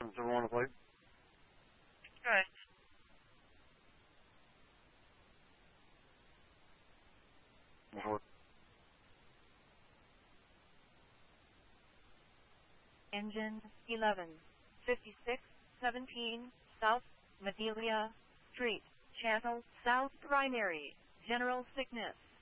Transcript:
7-1 plate. Good. Engine 115617 South Madelia Street, Channel South Primary, General Sickness.